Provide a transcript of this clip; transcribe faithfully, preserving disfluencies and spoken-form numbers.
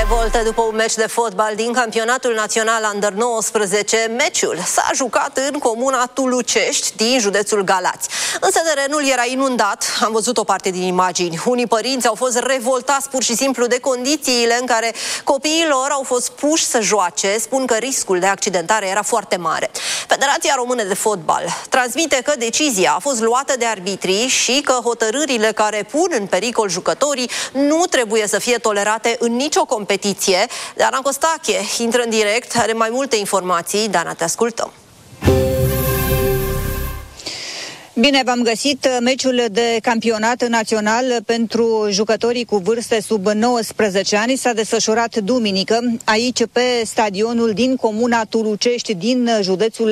revoltă după un meci de fotbal din campionatul național Under nouăsprezece. Meciul s-a jucat în comuna Tulucești, din județul Galați. Însă terenul era inundat, am văzut o parte din imagini. Unii părinți au fost revoltați pur și simplu de condițiile în care copiii lor au fost puși să joace. Spun că riscul de accidentare era foarte mare. Federația Română de Fotbal transmite că decizia a fost luată de arbitrii și că hotărârile care pun în pericol jucătorii nu trebuie să fie tolerate în nicio competiție. Dana Costache intră în direct, are mai multe informații. Dana, te ascultăm. Bine v-am găsit. Meciul de campionat național pentru jucătorii cu vârste sub nouăsprezece ani s-a desfășurat duminică aici pe stadionul din comuna Tulucești din județul